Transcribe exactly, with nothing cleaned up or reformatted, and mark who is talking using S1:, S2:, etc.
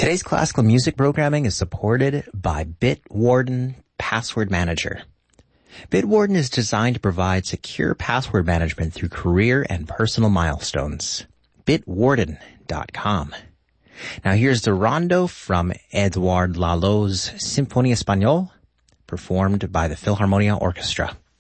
S1: Today's classical music programming is supported by Bitwarden Password Manager. Bitwarden is designed to provide secure password management through career and personal milestones. bitwarden dot com. Now here's the rondo from Edouard Lalo's Symphonie Espagnole, performed by the Philharmonia Orchestra.